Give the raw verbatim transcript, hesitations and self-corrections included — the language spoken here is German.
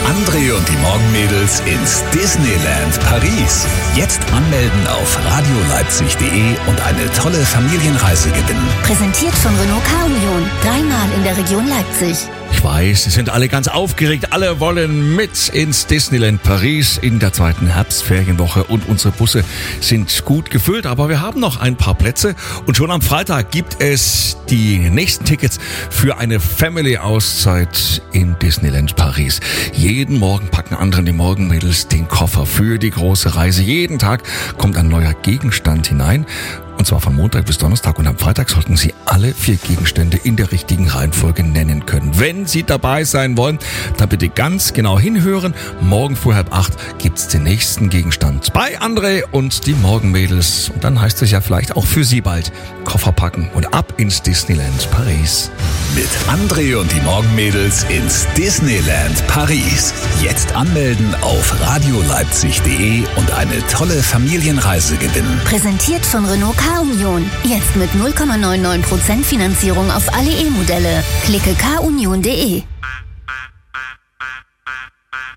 André und die Morgenmädels ins Disneyland Paris. Jetzt anmelden auf radioleipzig punkt de und eine tolle Familienreise gewinnen. Präsentiert von Renault Car-Union. Dreimal in der Region Leipzig. Ich weiß, Sie sind alle ganz aufgeregt. Alle wollen mit ins Disneyland Paris in der zweiten Herbstferienwoche und unsere Busse sind gut gefüllt. Aber wir haben noch ein paar Plätze und schon am Freitag gibt es die nächsten Tickets für eine Family-Auszeit in Disneyland Paris. Jeden Morgen packen andere die Morgenmädels den Koffer für die große Reise. Jeden Tag kommt ein neuer Gegenstand hinein. Und zwar von Montag bis Donnerstag und am Freitag sollten Sie alle vier Gegenstände in der richtigen Reihenfolge nennen können. Wenn Sie dabei sein wollen, dann bitte ganz genau hinhören. Morgen vor halb acht gibt's den nächsten Gegenstand bei André und die Morgenmädels. Und dann heißt es ja vielleicht auch für Sie bald Koffer packen und ab ins Disneyland Paris. Mit André und die Morgenmädels ins Disneyland Paris. Jetzt anmelden auf radioleipzig punkt de und eine tolle Familienreise gewinnen. Präsentiert von Renault Car-Union. Jetzt mit null Komma neunundneunzig Prozent Finanzierung auf alle E-Modelle. Klicke car union punkt de.